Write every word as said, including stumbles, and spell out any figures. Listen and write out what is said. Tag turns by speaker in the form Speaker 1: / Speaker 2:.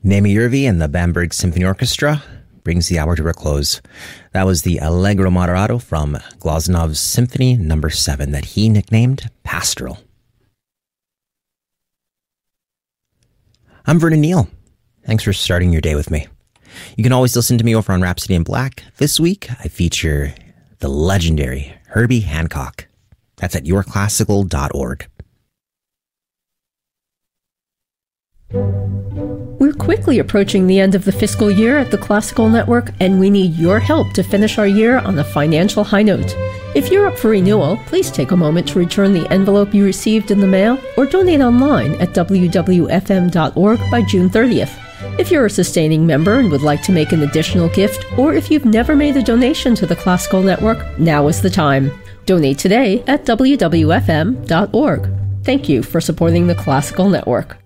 Speaker 1: Naomi Yervi and the Bamberg Symphony Orchestra brings the hour to a close. That was the Allegro Moderato from Glasenov's Symphony Number seven that he nicknamed Pastoral. I'm Vernon Neal. Thanks for starting your day with me. You can always listen to me over on Rhapsody in Black. This week, I feature the legendary Herbie Hancock. That's at your classical dot org.
Speaker 2: We're quickly approaching the end of the fiscal year at the Classical Network, and we need your help to finish our year on a financial high note. If you're up for renewal, please take a moment to return the envelope you received in the mail or donate online at w w f m dot org by June thirtieth. If you're a sustaining member and would like to make an additional gift, or if you've never made a donation to the Classical Network, now is the time. Donate today at w w f m dot org. Thank you for supporting the Classical Network.